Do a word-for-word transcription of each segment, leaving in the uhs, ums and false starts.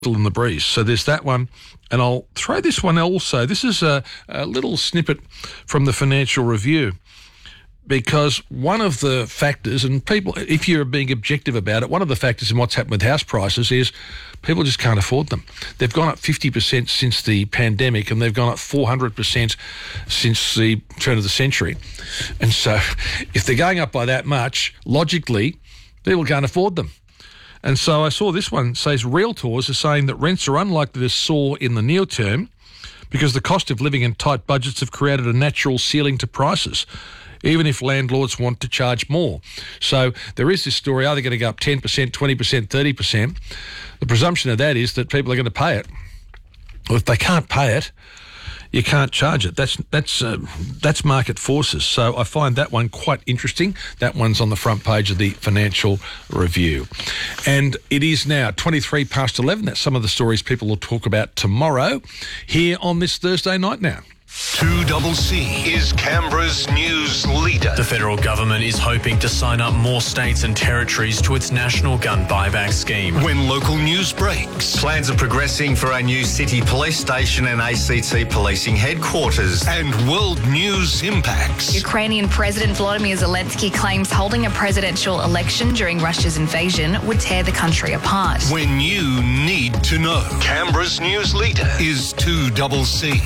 in the breeze. So there's that one. And I'll throw this one also. This is a, a little snippet from the Financial Review, because one of the factors, and people, if you're being objective about it, one of the factors in what's happened with house prices is people just can't afford them. They've gone up fifty percent since the pandemic, and they've gone up four hundred percent since the turn of the century. And so if they're going up by that much, logically, people can't afford them. And so I saw this one says realtors are saying that rents are unlikely to soar in the near term because the cost of living and tight budgets have created a natural ceiling to prices, even if landlords want to charge more. So there is this story, are they going to go up ten percent, twenty percent, thirty percent? The presumption of that is that people are going to pay it. Well, if they can't pay it, you can't charge it. That's that's uh, that's market forces. So I find that one quite interesting. That one's on the front page of the Financial Review. And it is now twenty-three past eleven. That's some of the stories people will talk about tomorrow here on this Thursday night now. two C C is Canberra's news leader. The federal government is hoping to sign up more states and territories to its national gun buyback scheme. When local news breaks. Plans are progressing for our new city police station and A C T policing headquarters. And world news impacts. Ukrainian President Volodymyr Zelensky claims holding a presidential election during Russia's invasion would tear the country apart. When you need to know. Canberra's news leader is two C C.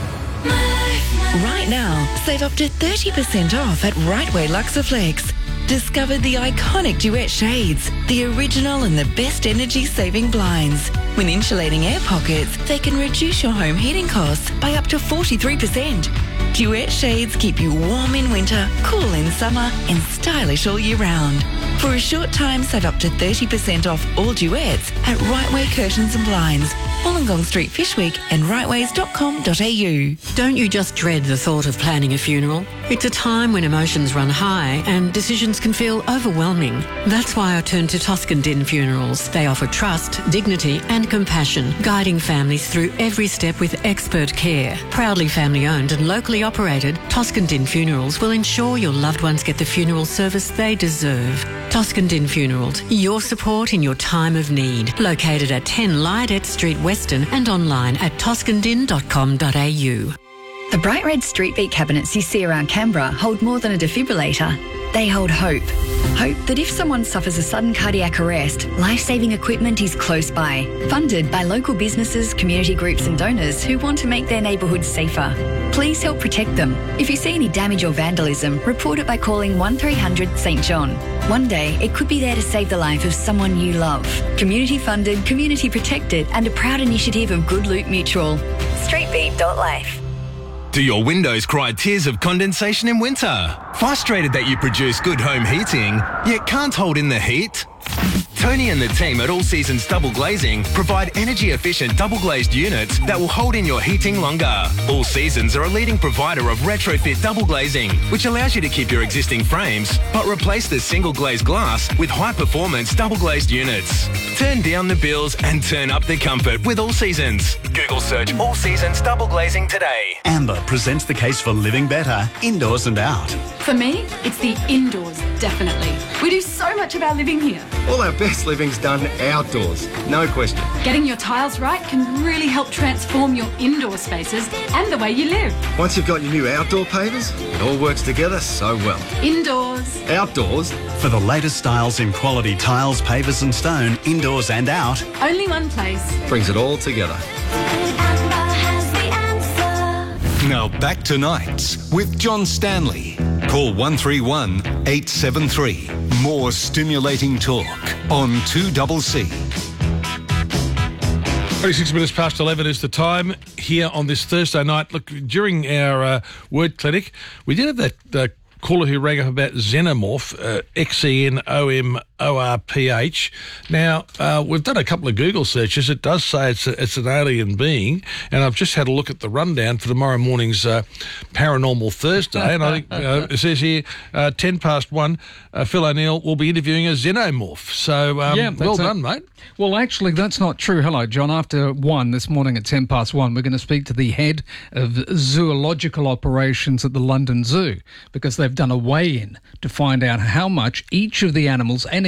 Right now, save up to thirty percent off at Rightway Luxaflex. Discover the iconic Duet shades, the original and the best energy-saving blinds. When insulating air pockets, they can reduce your home heating costs by up to forty-three percent. Duet shades keep you warm in winter, cool in summer, and stylish all year round. For a short time, save up to thirty percent off all Duets at Rightway Curtains and Blinds, Wollongong Street, Fishwick, and rightways dot com dot a u. Don't you just dread the thought of planning a funeral? It's a time when emotions run high and decisions can feel overwhelming. That's why I turn to Toscan Din Funerals. They offer trust, dignity and compassion, guiding families through every step with expert care. Proudly family-owned and locally operated, Toscan Din Funerals will ensure your loved ones get the funeral service they deserve. Toscan Din Funerals, your support in your time of need. Located at ten Lydet Street, Western, and online at toscan din dot com dot a u. The bright red Street Beat cabinets you see around Canberra hold more than a defibrillator. They hold hope. Hope that if someone suffers a sudden cardiac arrest, life-saving equipment is close by. Funded by local businesses, community groups and donors who want to make their neighbourhoods safer. Please help protect them. If you see any damage or vandalism, report it by calling one three hundred St John. One day, it could be there to save the life of someone you love. Community funded, community protected, and a proud initiative of Good Loot Mutual. street beat dot life. Do your windows cry tears of condensation in winter? Frustrated that you produce good home heating, yet can't hold in the heat? Tony and the team at All Seasons Double Glazing provide energy-efficient double-glazed units that will hold in your heating longer. All Seasons are a leading provider of retrofit double glazing, which allows you to keep your existing frames, but replace the single-glazed glass with high-performance double-glazed units. Turn down the bills and turn up the comfort with All Seasons. Google search All Seasons Double Glazing today. Amber presents the case for living better, indoors and out. For me, it's the indoors, definitely. We do so much of our living here. All our best living's done outdoors, no question. Getting your tiles right can really help transform your indoor spaces and the way you live. Once you've got your new outdoor pavers, it all works together so well. Indoors. Outdoors. For the latest styles in quality tiles, pavers and stone, indoors and out. Only one place. Brings it all together. Now back to Nights with John Stanley. Call one three one, eight seven three. More stimulating talk on two C C. twenty-six minutes past eleven is the time here on this Thursday night. Look, during our uh, word clinic, we did have that uh, caller who rang up about Xenomorph, uh, X E N O M O R P H. Now, uh, we've done a couple of Google searches. It does say it's, a, it's an alien being, and I've just had a look at the rundown for tomorrow morning's uh, Paranormal Thursday, and I think uh, it says here, uh, ten past one, uh, Phil O'Neill will be interviewing a Xenomorph. So, um, yeah, well a, done, mate. Well, actually, that's not true. Hello, John. After one this morning at ten past one, we're going to speak to the head of zoological operations at the London Zoo, because they've done a weigh-in to find out how much each of the animals and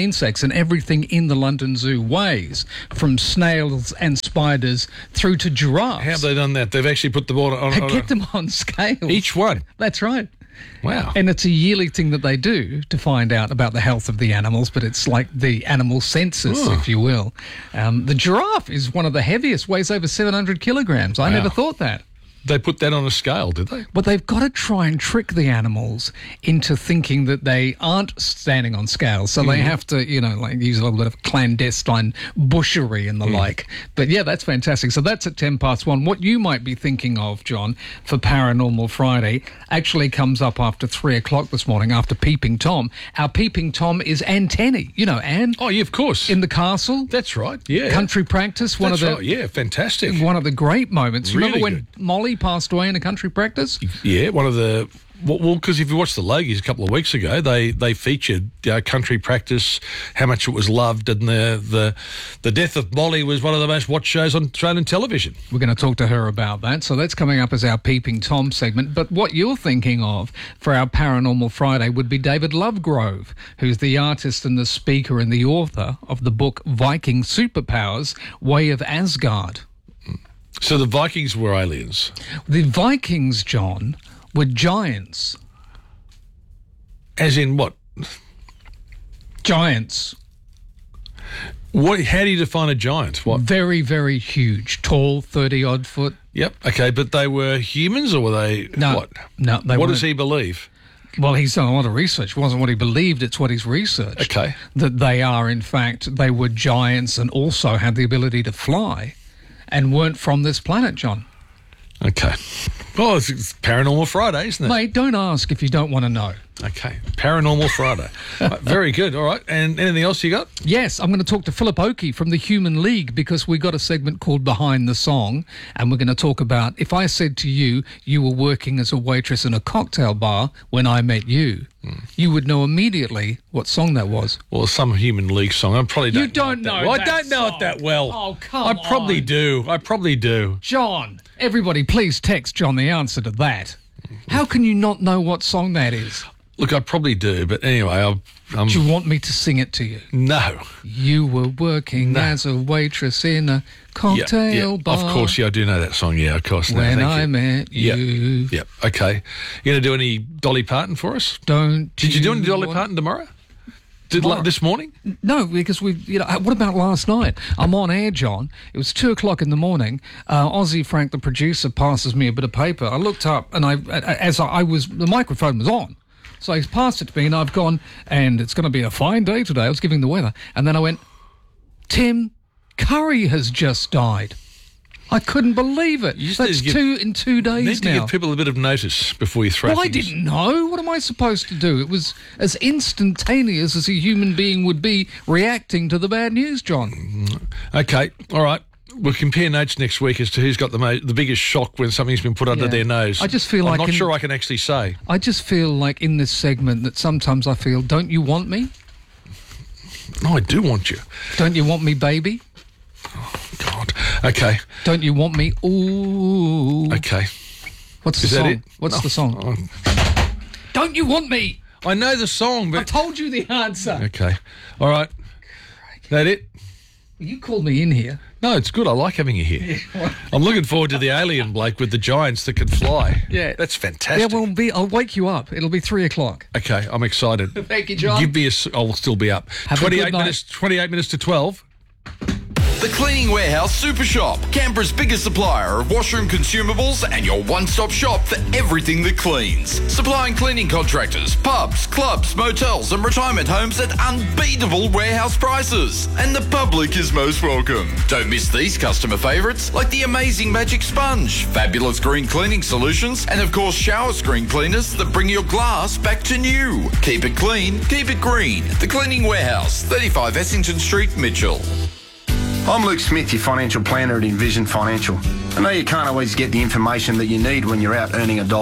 insects, and everything in the London Zoo weighs, from snails and spiders through to giraffes. How have they done that? They've actually put them on... on, They on get a, them on scales. Each one? That's right. Wow. And it's a yearly thing that they do to find out about the health of the animals, but it's like the animal census, Oh. if you will. Um, the giraffe is one of the heaviest, weighs over seven hundred kilograms. I Wow. never thought that. They put that on a scale, did they? But they've got to try and trick the animals into thinking that they aren't standing on scales. So they Mhm. have to, you know, like use a little bit of clandestine bushery and the Mm. like. But yeah, that's fantastic. So that's at ten past one. What you might be thinking of, John, for Paranormal Friday actually comes up after three o'clock this morning after Peeping Tom. Our Peeping Tom is Antenny. You know, Anne? Oh, yeah, of course. In the castle. That's right, yeah. Country practice. One That's of the right, yeah, fantastic. One of the great moments. You Really remember when good. Molly passed away in a country practice? Yeah, one of the... Well, because if you watched the Logies a couple of weeks ago, they they featured uh, country practice, how much it was loved, and the, the the death of Molly was one of the most watched shows on Australian television. We're going to talk to her about that. So that's coming up as our Peeping Tom segment. But what you're thinking of for our Paranormal Friday would be David Lovegrove, who's the artist and the speaker and the author of the book Viking Superpowers, Way of Asgard. So the Vikings were aliens. The Vikings, John, were giants. As in what? Giants. What? How do you define a giant? What? Very, very huge, tall, thirty-odd foot. Yep, okay, but they were humans or were they... No, what? no, they What weren't. does he believe? Well, he's done a lot of research. It wasn't what he believed, it's what he's researched. Okay. That they are, in fact, they were giants and also had the ability to fly and weren't from this planet, John. Okay. Well, it's, it's Paranormal Friday, isn't it? Mate, don't ask if you don't want to know. Okay. Paranormal Friday. Right, very good. All right. And anything else you got? Yes, I'm going to talk to Philip Oakey from the Human League because we got a segment called Behind the Song, and we're going to talk about if I said to you you were working as a waitress in a cocktail bar when I met you, mm. you would know immediately what song that was. Well, some Human League song. I probably don't You don't know. know it that well. that I don't know song. it that well. Oh, come I probably on. do. I probably do. John, everybody please text John the answer to that. How can you not know what song that is? Look, I probably do, but anyway, I'll... Um, Do you want me to sing it to you? No. You were working No. as a waitress in a cocktail yeah, yeah. bar. Of course, yeah, I do know that song, yeah, of course. No, When thank I you. met you. Yep, yep, okay. You going to do any Dolly Parton for us? Don't Did you do any you Dolly want- Parton tomorrow? Did Tomorrow? like this morning? No, because we, you know, what about last night? I'm on air, John. It was two o'clock in the morning. Uh, Aussie Frank, the producer, passes me a bit of paper. I looked up, and I, as I, I was, the microphone was on. So he's passed it to me, and I've gone, and it's going to be a fine day today. I was giving the weather. And then I went, Tim Curry has just died. I couldn't believe it. You That's need to give- two in two days Need to now. give people a bit of notice before you throw Well, I things. didn't know. What am I supposed to do? It was as instantaneous as a human being would be reacting to the bad news, John. Okay, all right. We'll compare notes next week as to who's got the mo- the biggest shock when something's been put under Yeah. their nose. I just feel I'm like not in- sure I can actually say. I just feel like in this segment that sometimes I feel, don't you want me? No, I do want you. Don't you want me, baby? God. Okay. Don't you want me? Ooh. Okay. What's the Is that song? it? What's No. the song? Don't you want me? I know the song, I but... told you the answer. Okay. All right. That it? You called me in here. No, it's good. I like having you here. I'm looking forward to the alien Blake with the giants that can fly. Yeah. That's fantastic. Yeah, well, be, I'll wake you up. It'll be three o'clock. Okay, I'm excited. Thank you, John. Give me a... s- I'll still be up. Have a good twenty-eight night. minutes, twenty-eight minutes to twelve. The Cleaning Warehouse Super Shop, Canberra's biggest supplier of washroom consumables and your one-stop shop for everything that cleans. Supplying cleaning contractors, pubs, clubs, motels and retirement homes at unbeatable warehouse prices. And the public is most welcome. Don't miss these customer favourites like the amazing Magic Sponge, fabulous green cleaning solutions and of course shower screen cleaners that bring your glass back to new. Keep it clean, keep it green. The Cleaning Warehouse, thirty-five Essington Street, Mitchell. I'm Luke Smith, your financial planner at Envision Financial. I know you can't always get the information that you need when you're out earning a dollar.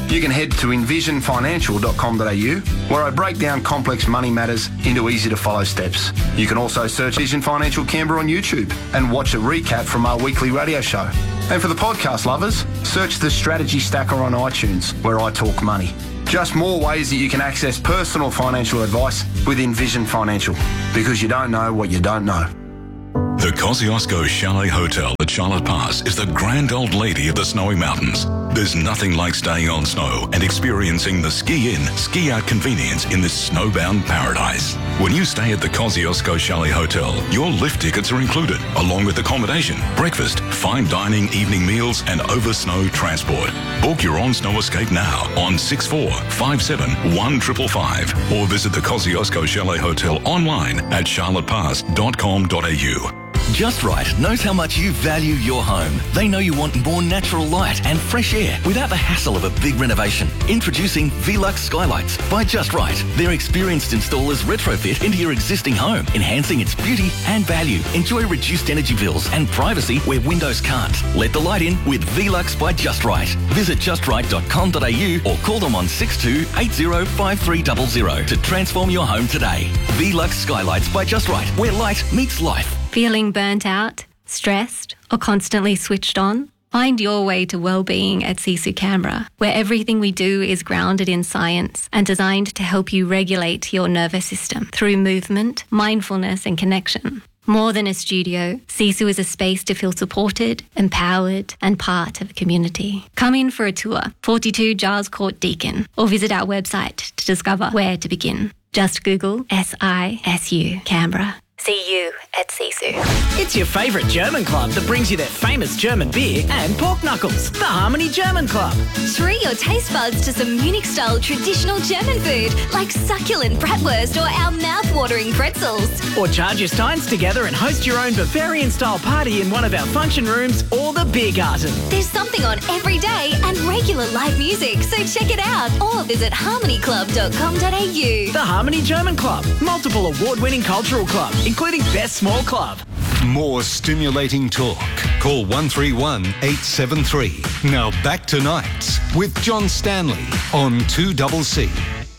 you can head to envision financial dot com dot a u, where I break down complex money matters into easy-to-follow steps. You can also search Vision Financial Canberra on YouTube and watch a recap from our weekly radio show. And for the podcast lovers, search the Strategy Stacker on iTunes, where I talk money. Just more ways that you can access personal financial advice with Envision Financial, because you don't know what you don't know. The Kosciuszko Chalet Hotel at Charlotte Pass is the grand old lady of the snowy mountains. There's nothing like staying on snow and experiencing the ski-in, ski-out convenience in this snowbound paradise. When you stay at the Kosciuszko Chalet Hotel, your lift tickets are included, along with accommodation, breakfast, fine dining, evening meals, and over-snow transport. Book your on-snow escape now on six four five seven one five five five or visit the Kosciuszko Chalet Hotel online at charlotte pass dot com dot a u. Just Right knows how much you value your home. They know you want more natural light and fresh air without the hassle of a big renovation. Introducing Velux Skylights by Just Right. Their experienced installers retrofit into your existing home, enhancing its beauty and value. Enjoy reduced energy bills and privacy where windows can't. Let the light in with Velux by Just Right. Visit just right dot com dot a u or call them on six two eight zero five three zero zero to transform your home today. Velux Skylights by Just Right, where light meets life. Feeling burnt out, stressed, or constantly switched on? Find your way to well-being at Sisu Canberra, where everything we do is grounded in science and designed to help you regulate your nervous system through movement, mindfulness, and connection. More than a studio, Sisu is a space to feel supported, empowered, and part of a community. Come in for a tour, forty-two Giles Court, Deakin, or visit our website to discover where to begin. Just Google S I S U Canberra. See you at Sisu. It's your favourite German club that brings you their famous German beer and pork knuckles, the Harmony German Club. Treat your taste buds to some Munich-style traditional German food like succulent bratwurst or our mouth-watering pretzels. Or charge your steins together and host your own Bavarian-style party in one of our function rooms or the beer garden. There's something on every day and regular live music, so check it out or visit harmony club dot com dot a u. The Harmony German Club, multiple award-winning cultural club, including Best Small Club. More stimulating talk. Call one three one eight seven three. Now back to Nights with John Stanley on two C C.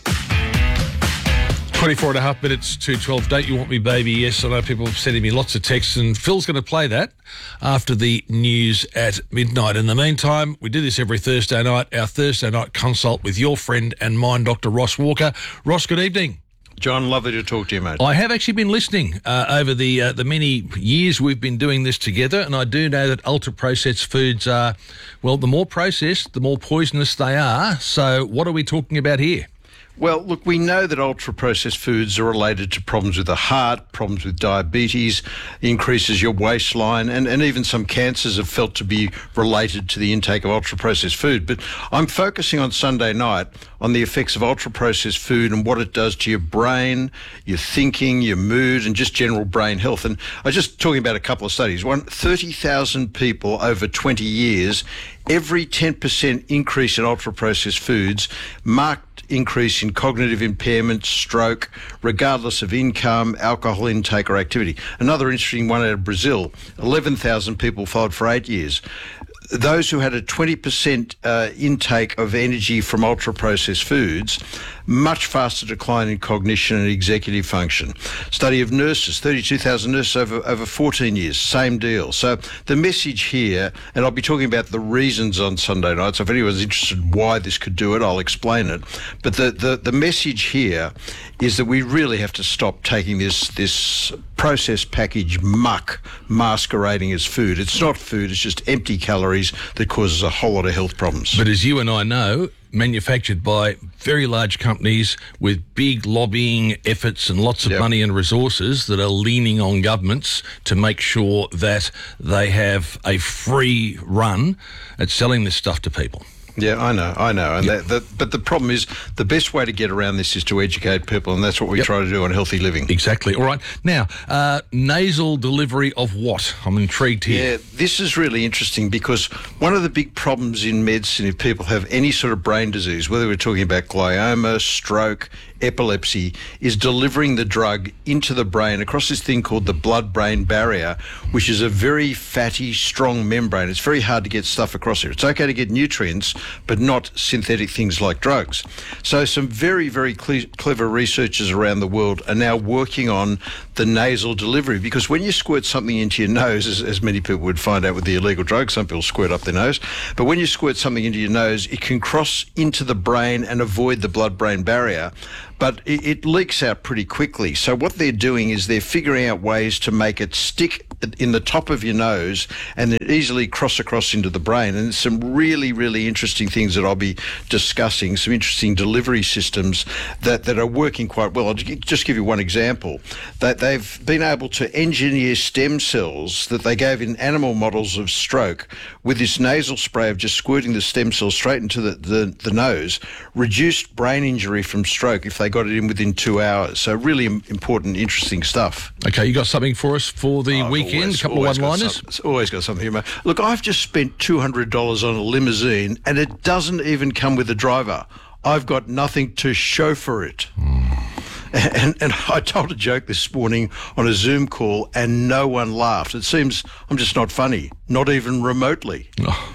twenty-four and a half minutes to twelve. Don't you want me, baby? Yes, I know people have sending me lots of texts, and Phil's going to play that after the news at midnight. In the meantime, we do this every Thursday night, our Thursday night consult with your friend and mine, Doctor Ross Walker. Ross, good evening. John, lovely to talk to you, mate. I have actually been listening uh, over the uh, the many years we've been doing this together, and I do know that ultra-processed foods are, well, the more processed, the more poisonous they are. So what are we talking about here? Well, look, we know that ultra-processed foods are related to problems with the heart, problems with diabetes, increases your waistline, and, and even some cancers are felt to be related to the intake of ultra-processed food. But I'm focusing on Sunday night on the effects of ultra-processed food and what it does to your brain, your thinking, your mood, and just general brain health. And I was just talking about a couple of studies. One, thirty thousand people over twenty years, every ten percent increase in ultra-processed foods marked increase in cognitive impairment, stroke, regardless of income, alcohol intake or activity. Another interesting one out of Brazil, eleven thousand people followed for eight years. Those who had a twenty percent uh, intake of energy from ultra-processed foods, much faster decline in cognition and executive function. Study of nurses, thirty-two thousand nurses over, over fourteen years, same deal. So the message here, and I'll be talking about the reasons on Sunday night, so if anyone's interested why this could do it, I'll explain it. But the, the, the message here is that we really have to stop taking this, this processed package muck masquerading as food. It's not food, it's just empty calories that causes a whole lot of health problems. But as you and I know, manufactured by very large companies with big lobbying efforts and lots of yep. money and resources that are leaning on governments to make sure that they have a free run at selling this stuff to people. Yeah, I know, I know. And yep. that, that, but the problem is the best way to get around this is to educate people, and that's what we yep. try to do on Healthy Living. Exactly. All right. Now, uh, nasal delivery of what? I'm intrigued here. Yeah, this is really interesting because one of the big problems in medicine, if people have any sort of brain disease, whether we're talking about glioma, stroke, epilepsy is delivering the drug into the brain across this thing called the blood-brain barrier, which is a very fatty, strong membrane. It's very hard to get stuff across here. It's okay to get nutrients, but not synthetic things like drugs. So some very, very cle- clever researchers around the world are now working on the nasal delivery, because when you squirt something into your nose, as, as many people would find out with the illegal drugs, some people squirt up their nose, but when you squirt something into your nose, it can cross into the brain and avoid the blood-brain barrier, but it, it leaks out pretty quickly. So what they're doing is they're figuring out ways to make it stick in the top of your nose and then easily cross across into the brain. And some really, really interesting things that I'll be discussing, some interesting delivery systems that, that are working quite well. I'll just give you one example. That they've been able to engineer stem cells that they gave in animal models of stroke with this nasal spray of just squirting the stem cells straight into the, the, the nose, reduced brain injury from stroke if they got it in within two hours. So really important, interesting stuff. Okay, you got something for us for the Oh, weekend? always- a couple of always got one-liners? some- It's always got something here, mate. Look, I've just spent two hundred dollars on a limousine and it doesn't even come with a driver. I've got nothing to show for it. And, and I told a joke this morning on a Zoom call and no one laughed. It seems I'm just not funny, not even remotely. Oh.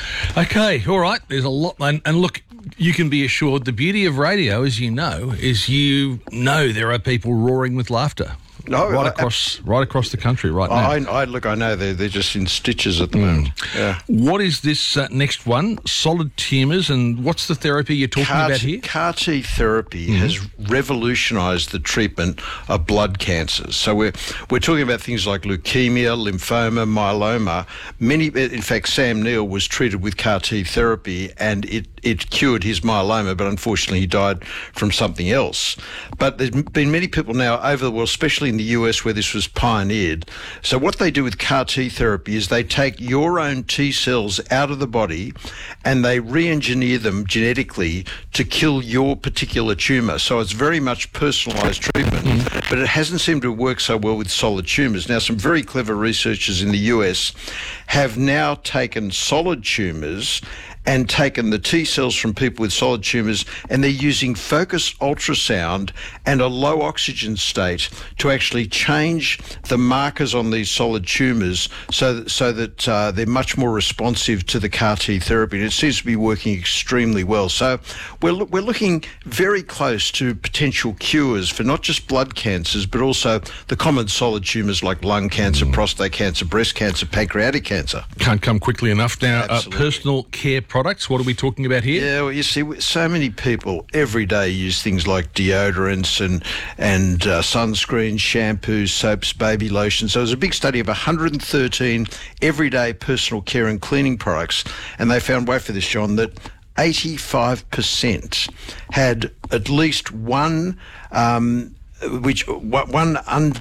Okay, all right. There's a lot. And, and look, you can be assured the beauty of radio, as you know, is you know there are people roaring with laughter. No, right I- across right across the country right now. I, I look, I know they're, they're just in stitches at the moment. Yeah. What is this uh, next one? Solid tumours, and what's the therapy you're talking CAR about T, here? CAR T therapy Mhm. has revolutionised the treatment of blood cancers. So we're we're talking about things like leukemia, lymphoma, myeloma. Many, in fact, Sam Neill was treated with CAR T therapy, and it it cured his myeloma, but unfortunately he died from something else. But there's been many people now over the world, especially in the U S where this was pioneered. So what they do with CAR T therapy is they take your own T cells out of the body and they re-engineer them genetically to kill your particular tumour. So it's very much personalised treatment, but it hasn't seemed to work so well with solid tumours. Now, some very clever researchers in the U S have now taken solid tumours and taken the T cells from people with solid tumours, and they're using focused ultrasound and a low oxygen state to actually change the markers on these solid tumours so that, so that uh, they're much more responsive to the CAR T therapy. And it seems to be working extremely well. So we're, lo- we're looking very close to potential cures for not just blood cancers, but also the common solid tumours like lung cancer, prostate cancer, breast cancer, pancreatic cancer. Can't come quickly enough. Now, uh, Absolutely. personal care products, what are we talking about here? Yeah, well, you see, so many people every day use things like deodorants and and uh, sunscreen, shampoos, soaps, baby lotions. So there's a big study of one hundred thirteen everyday personal care and cleaning products, and they found, wait for this, John, that eighty-five percent had at least one um, which one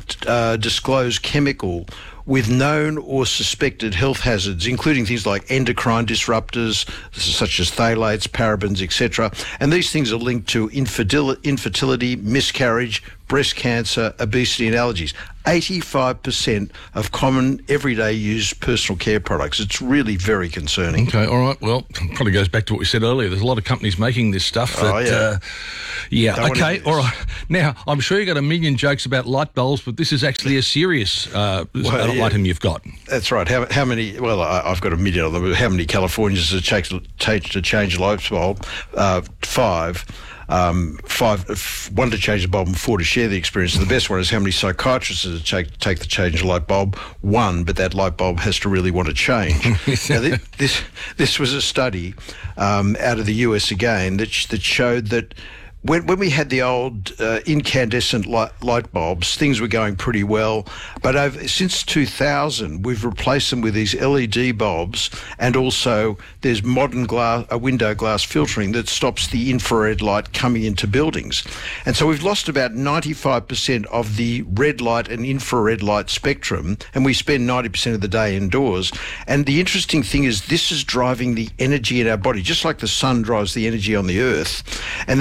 undisclosed chemical with known or suspected health hazards, including things like endocrine disruptors, such as phthalates, parabens, et cetera. And these things are linked to infidel- infertility, miscarriage, breast cancer, obesity and allergies. eighty-five percent of common everyday use personal care products. It's really very concerning. Okay, all right. Well, probably goes back to what we said earlier. There's a lot of companies making this stuff. That, Oh, yeah. Uh, yeah, Don't wanna okay, do all this. right. Now, I'm sure you got a million jokes about light bulbs, but this is actually a serious uh, Well, yeah. item you've got. That's right. How, how many, well, I, I've got a million of them, but how many Californians does it take to, take to change a light bulb? Uh, five. Um, five, f- one to change the bulb and four to share the experience. And the best one is how many psychiatrists does it take, take to change a light bulb? One, but that light bulb has to really want to change. Now, this, this this was a study um, out of the U S again that sh- that showed that when when we had the old uh, incandescent light, light bulbs, things were going pretty well. But over, since two thousand, we've replaced them with these L E D bulbs, and also there's modern glass, uh, window glass filtering that stops the infrared light coming into buildings. And so we've lost about ninety-five percent of the red light and infrared light spectrum, and we spend ninety percent of the day indoors. And the interesting thing is this is driving the energy in our body, just like the sun drives the energy on the earth. And they're finding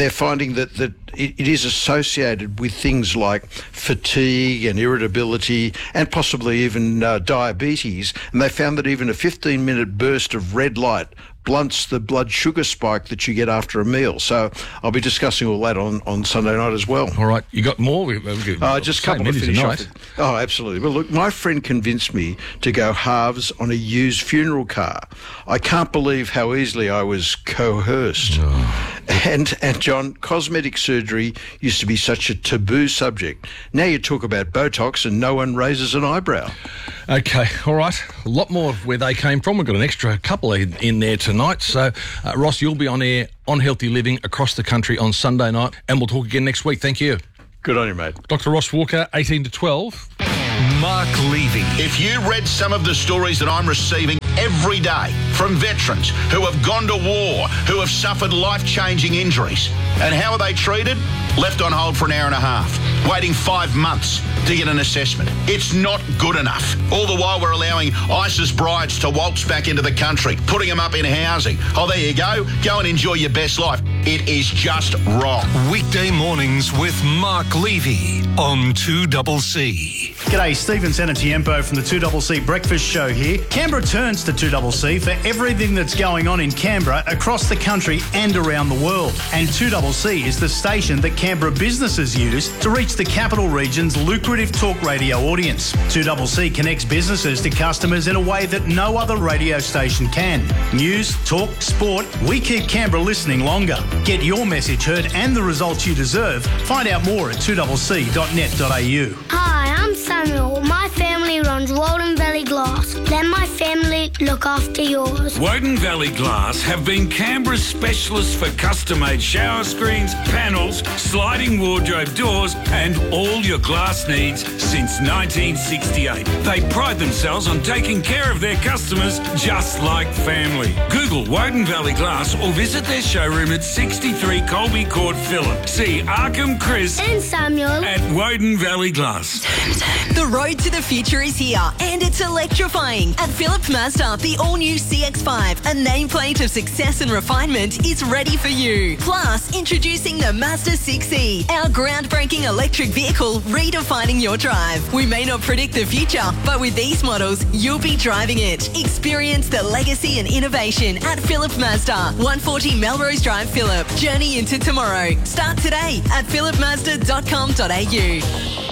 finding that, that it, it is associated with things like fatigue and irritability and possibly even uh, diabetes. And they found that even a fifteen minute burst of red light blunts the blood sugar spike that you get after a meal. So I'll be discussing all that on, on Sunday night as well. All right, you got more? We, we, uh, just a couple to finish tonight. off. Oh, absolutely. Well, look, my friend convinced me to go halves on a used funeral car. I can't believe how easily I was coerced. Oh. And, and John, cosmetic surgery used to be such a taboo subject. Now you talk about Botox and no one raises an eyebrow. Okay, all right. A lot more of where they came from. We've got an extra couple in, in there tonight. So, uh, Ross, you'll be on air on Healthy Living across the country on Sunday night, and we'll talk again next week. Thank you. Good on you, mate. Doctor Ross Walker, eighteen to twelve. Mark Levy. If you read some of the stories that I'm receiving every day from veterans who have gone to war, who have suffered life-changing injuries, and how are they treated? Left on hold for an hour and a half, waiting five months to get an assessment. It's not good enough. All the while we're allowing ISIS brides to waltz back into the country, putting them up in housing. Oh, there you go. Go and enjoy your best life. It is just wrong. Weekday mornings with Mark Levy on two C C. G'day, Stephen Sanatiempo from the two C C Breakfast Show here. Canberra turns to two C C for everything that's going on in Canberra, across the country and around the world. And two C C is the station that Canberra businesses use to reach the capital region's lucrative talk radio audience. two C C connects businesses to customers in a way that no other radio station can. News, talk, sport, we keep Canberra listening longer. Get your message heard and the results you deserve. Find out more at two c c dot net dot a u. Hi, I'm Samuel. My family runs Walden Valley Glass. Let my family look after yours. Woden Valley Glass have been Canberra's specialists for custom-made shower screens, panels, sliding wardrobe doors and all your glass needs since nineteen sixty-eight. They pride themselves on taking care of their customers just like family. Google Woden Valley Glass or visit their showroom at sixty-three Colby Court, Phillip. See Arkham Chris and Samuel at Woden Valley Glass. The road to the future is here and it's electrifying. At Phillip Mazda, the all-new C X five, a nameplate of success and refinement, is ready for you. Plus, introducing the Mazda six E, our groundbreaking electric vehicle redefining your drive. We may not predict the future, but with these models, you'll be driving it. Experience the legacy and innovation at Phillip Mazda, one forty Melrose Drive, Phillip. Journey into tomorrow. Start today at phillip mazda dot com dot a u.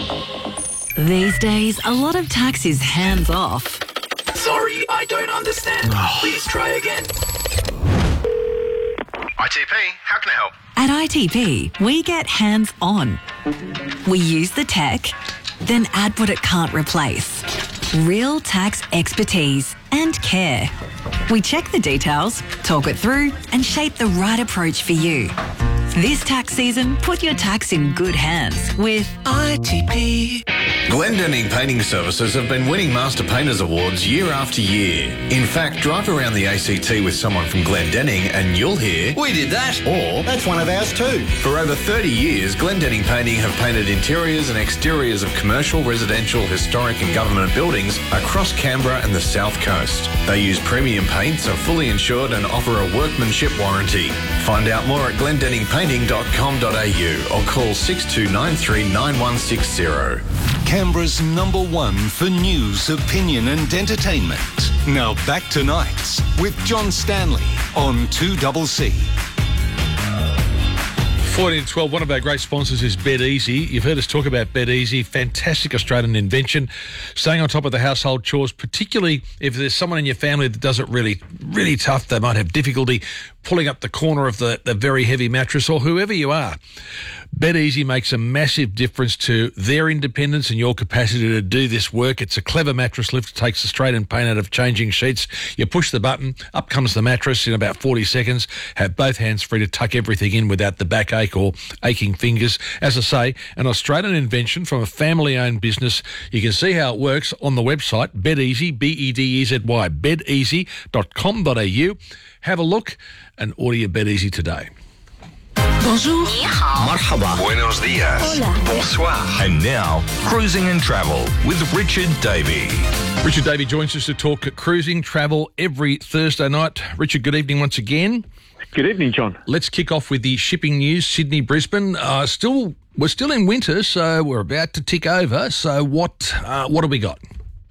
These days, a lot of tax is hands off. Sorry, I don't understand. Please try again. I T P, how can I help? At I T P, we get hands on. We use the tech, then add what it can't replace. Real tax expertise and care. We check the details, talk it through, and shape the right approach for you. This tax season, put your tax in good hands with I T P. Glendenning Painting Services have been winning Master Painters Awards year after year. In fact, drive around the A C T with someone from Glendenning and you'll hear, "We did that," or "That's one of ours too." For over thirty years, Glendenning Painting have painted interiors and exteriors of commercial, residential, historic and government buildings across Canberra and the South Coast. They use premium paints, are fully insured and offer a workmanship warranty. Find out more at glendenning painting dot com dot a u or call six two nine three nine one six zero. Canberra's number one for news, opinion and entertainment. Now back to Nights with John Stanley on two C C. fourteen to twelve, one of our great sponsors is Bed Easy. You've heard us talk about Bed Easy, fantastic Australian invention. Staying on top of the household chores, particularly if there's someone in your family that does it really, really tough. They might have difficulty pulling up the corner of the, the very heavy mattress, or whoever you are. Bed Easy makes a massive difference to their independence and your capacity to do this work. It's a clever mattress lift. It takes the strain and pain out of changing sheets. You push the button, up comes the mattress in about forty seconds. Have both hands free to tuck everything in without the backache or aching fingers. As I say, an Australian invention from a family-owned business. You can see how it works on the website, BedEasy, B E D E Z Y, bed easy dot com dot a u. Have a look and order your Bed Easy today. Bonjour. Marhaba. Buenos dias. Hola. Bonsoir. And now, Cruising and Travel with Richard Davey. Richard Davey joins us to talk cruising travel every Thursday night. Richard, good evening once again. Good evening, John. Let's kick off with the shipping news. Sydney, Brisbane, uh, still we're still in winter, so we're about to tick over. So what uh, what have we got?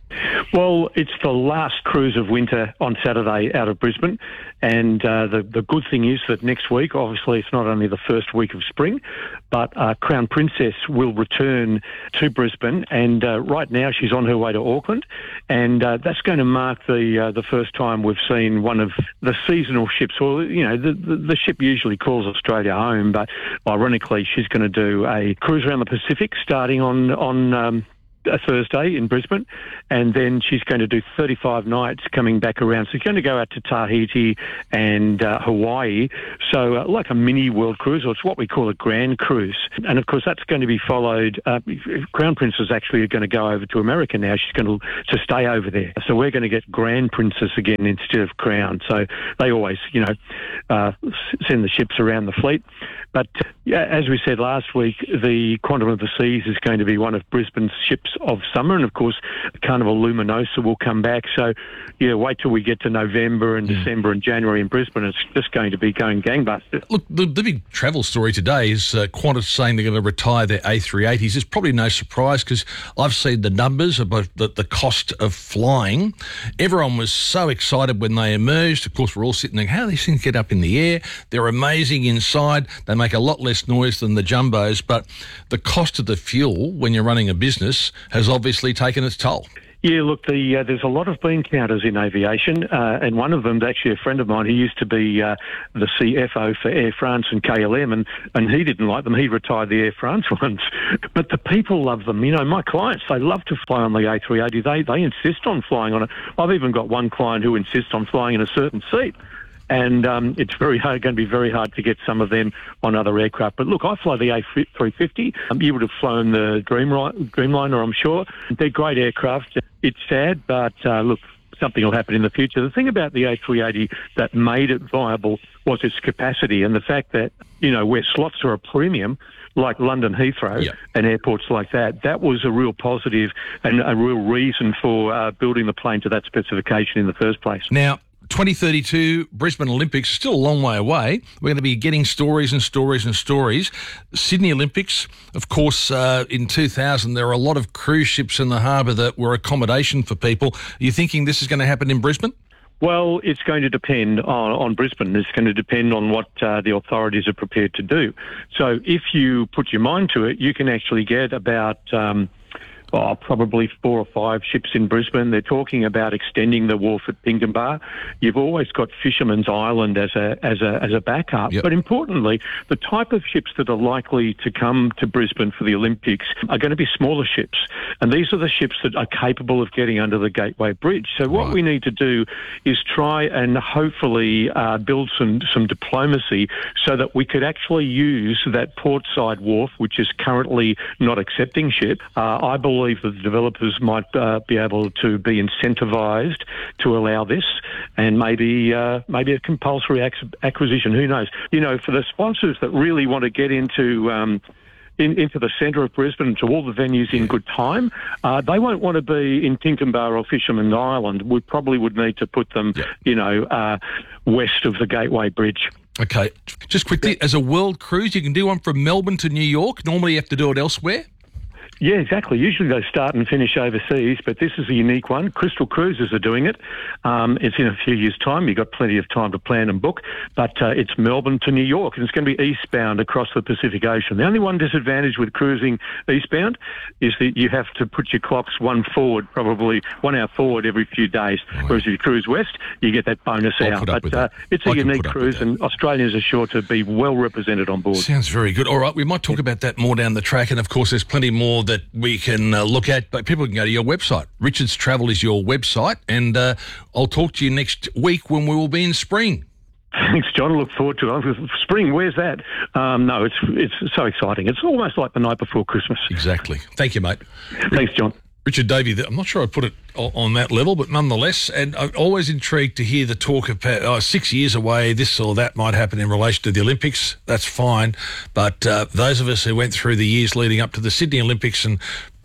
Well, it's the last cruise of winter on Saturday out of Brisbane, and uh, the, the good thing is that next week, obviously it's not only the first week of spring, but uh, Crown Princess will return to Brisbane, and uh, right now she's on her way to Auckland, and uh, that's going to mark the uh, the first time we've seen one of the seasonal ships, or, you know, the, the, the ship usually calls Australia home, but ironically she's going to do a cruise around the Pacific starting on... on um, a Thursday in Brisbane, and then she's going to do thirty-five nights coming back around. So she's going to go out to Tahiti and uh, Hawaii, so uh, like a mini world cruise, or it's what we call a grand cruise. And of course that's going to be followed, uh, Crown Princess is actually going to go over to America now. She's going to, to stay over there. So we're going to get Grand Princess again instead of Crown. So they always, you know, uh, send the ships around the fleet. But yeah, as we said last week, the Quantum of the Seas is going to be one of Brisbane's ships of summer, and of course Carnival Luminosa will come back. So yeah, wait till we get to November and mm. December and January in Brisbane. It's just going to be going gangbusters. Look, the, the big travel story today is uh, Qantas saying they're going to retire their A three eighties. It's probably no surprise because I've seen the numbers about the, the cost of flying. Everyone was so excited when they emerged. Of course, we're all sitting there, how do these things get up in the air? They're amazing inside. They make a lot less noise than the jumbos, but the cost of the fuel when you're running a business has obviously taken its toll. Yeah, look, the, uh, there's a lot of bean counters in aviation, uh, and one of them's actually a friend of mine who used to be uh, the C F O for Air France and K L M, and, and he didn't like them. He retired the Air France ones. But the people love them. You know, my clients, they love to fly on the A three eighty. They, they insist on flying on it. I've even got one client who insists on flying in a certain seat. And um, it's very hard, going to be very hard to get some of them on other aircraft. But look, I fly the A three fifty. Um, you would have flown the Dreamliner, Dreamliner, I'm sure. They're great aircraft. It's sad, but uh, look, something will happen in the future. The thing about the A three eighty that made it viable was its capacity, and the fact that, you know, where slots are a premium, like London Heathrow yep. and airports like that, that was a real positive and a real reason for uh, building the plane to that specification in the first place. Now, twenty thirty-two Brisbane Olympics, still a long way away. We're going to be getting stories and stories and stories. Sydney Olympics, of course, uh, in two thousand, there were a lot of cruise ships in the harbour that were accommodation for people. Are you thinking this is going to happen in Brisbane? Well, it's going to depend on, on Brisbane. It's going to depend on what uh, the authorities are prepared to do. So if you put your mind to it, you can actually get about... Um, Oh, probably four or five ships in Brisbane. They're talking about extending the wharf at Pinkenba. You've always got Fisherman's Island as a as a as a backup. Yep. But importantly, the type of ships that are likely to come to Brisbane for the Olympics are going to be smaller ships, and these are the ships that are capable of getting under the Gateway Bridge. So what right. we need to do is try and hopefully uh, build some some diplomacy so that we could actually use that portside wharf, which is currently not accepting ship. Uh, I believe believe that the developers might uh, be able to be incentivised to allow this, and maybe uh, maybe a compulsory ac- acquisition. Who knows? You know, for the sponsors that really want to get into um, in, into the centre of Brisbane, to all the venues in good time, uh, they won't want to be in Pinkenba or Fisherman's Island. We probably would need to put them, yeah. you know, uh, west of the Gateway Bridge. Okay, just quickly, as a world cruise, you can do one from Melbourne to New York. Normally you have to do it elsewhere. Yeah, exactly. Usually they start and finish overseas, but this is a unique one. Crystal Cruises are doing it. Um, it's in a few years' time. You've got plenty of time to plan and book, but uh, it's Melbourne to New York, and it's going to be eastbound across the Pacific Ocean. The only one disadvantage with cruising eastbound is that you have to put your clocks one forward, probably one hour forward every few days, right. whereas if you cruise west, you get that bonus I'll hour. But uh, it's a unique cruise, and Australians are sure to be well represented on board. Sounds very good. All right, we might talk about that more down the track, and of course there's plenty more that we can uh, look at, but people can go to your website. Richards Travel is your website, and uh, I'll talk to you next week when we will be in spring. Thanks, John. I look forward to it. Spring, where's that? Um, no, it's it's so exciting. It's almost like the night before Christmas. Exactly. Thank you, mate. Thanks, John. Richard Davey, I'm not sure I put it on that level, but nonetheless, and I'm always intrigued to hear the talk of oh, six years away, this or that might happen in relation to the Olympics. That's fine. But uh, those of us who went through the years leading up to the Sydney Olympics and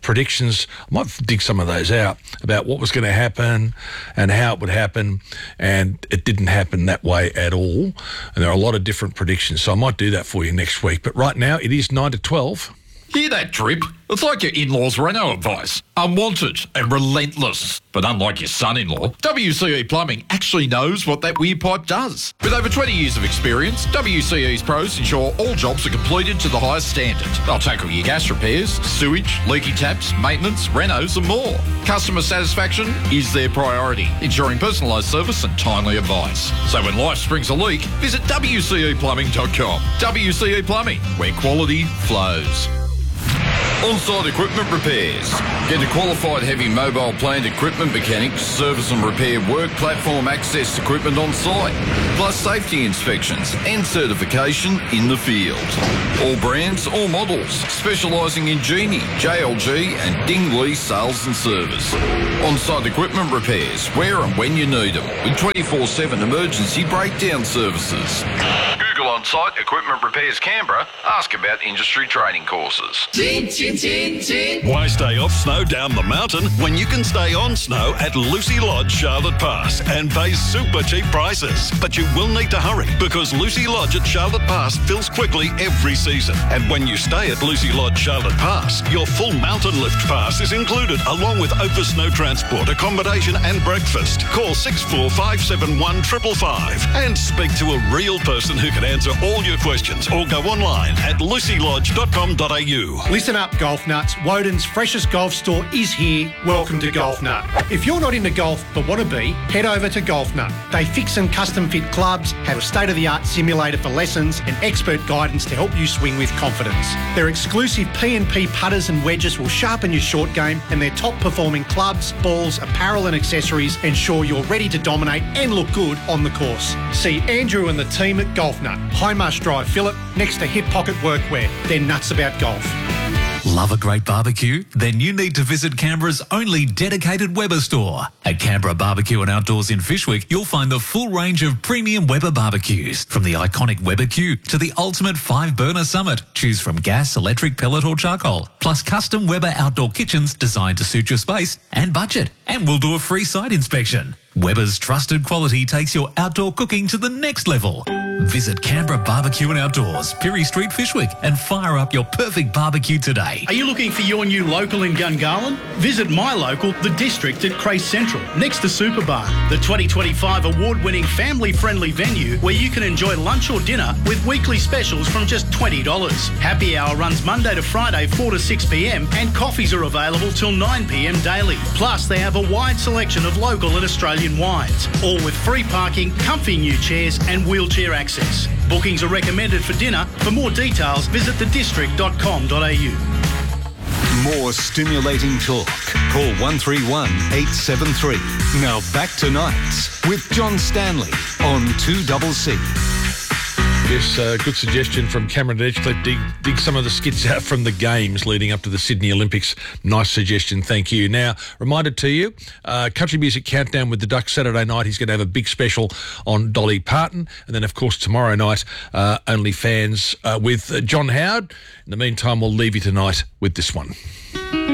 predictions. I might dig some of those out about what was going to happen and how it would happen, and it didn't happen that way at all. And there are a lot of different predictions, so I might do that for you next week. But right now, it is nine to twelve. Hear that, Trip? It's like your in-laws' Renault advice. Unwanted and relentless. But unlike your son-in-law, W C E Plumbing actually knows what that weir pipe does. With over twenty years of experience, W C E's pros ensure all jobs are completed to the highest standard. They'll tackle your gas repairs, sewage, leaky taps, maintenance, renos and more. Customer satisfaction is their priority, ensuring personalised service and timely advice. So when life springs a leak, visit W C E plumbing dot com. W C E Plumbing, where quality flows. On-site equipment repairs. Get a qualified heavy mobile plant equipment mechanic to service and repair work platform access equipment on site, plus safety inspections and certification in the field. All brands, all models, specialising in Genie, J L G and Ding Lee sales and service. On-site equipment repairs, where and when you need them, with twenty-four seven emergency breakdown services. Google On-Site Equipment Repairs Canberra. Ask about industry training courses. Chin, chin, chin, chin. Why stay off snow down the mountain when you can stay on snow at Lucy Lodge, Charlotte Pass and pay super cheap prices? But you will need to hurry because Lucy Lodge at Charlotte Pass fills quickly every season. And when you stay at Lucy Lodge, Charlotte Pass, your full mountain lift pass is included along with over snow transport, accommodation and breakfast. Call six four five seven one five five five and speak to a real person who can answer all your questions or go online at lucy lodge dot com dot a u. Listen up, golf nuts. Woden's freshest golf store is here. Welcome to Golf Nut. If you're not into golf but want to be, head over to Golf Nut. They fix and custom fit clubs, have a state-of-the-art simulator for lessons and expert guidance to help you swing with confidence. Their exclusive P and P putters and wedges will sharpen your short game, and their top-performing clubs, balls, apparel and accessories ensure you're ready to dominate and look good on the course. See Andrew and the team at Golf Nut, Highmarsh Drive, Phillip, next to Hip Pocket Workwear. They're nuts about golf. Love a great barbecue? Then you need to visit Canberra's only dedicated Weber store. At Canberra Barbecue and Outdoors in Fyshwick, you'll find the full range of premium Weber barbecues. From the iconic Weber Q to the ultimate five-burner Summit. Choose from gas, electric, pellet or charcoal. Plus custom Weber outdoor kitchens designed to suit your space and budget. And we'll do a free site inspection. Weber's trusted quality takes your outdoor cooking to the next level. Visit Canberra Barbecue and Outdoors, Pirie Street, Fyshwick, and fire up your perfect barbecue today. Are you looking for your new local in Gungahlin? Visit my local, The District at Crace Central, next to Super Bar, the twenty twenty-five award-winning family-friendly venue where you can enjoy lunch or dinner with weekly specials from just twenty dollars. Happy hour runs Monday to Friday, four to six p m, and coffees are available till nine p m daily. Plus, they have a wide selection of local and Australian wines, all with free parking, comfy new chairs, and wheelchair access. Bookings are recommended for dinner. For more details, visit the district dot com dot a u. More stimulating talk. Call one three one, eight seven three. Now back to Nights with John Stanley on two C C. Yes, uh, good suggestion from Cameron Edgecliffe. Dig, dig some of the skits out from the games leading up to the Sydney Olympics. Nice suggestion, thank you. Now, reminder to you, uh, Country Music Countdown with the Ducks Saturday night. He's going to have a big special on Dolly Parton. And then, of course, tomorrow night, uh, OnlyFans uh, with uh, John Howard. In the meantime, we'll leave you tonight with this one.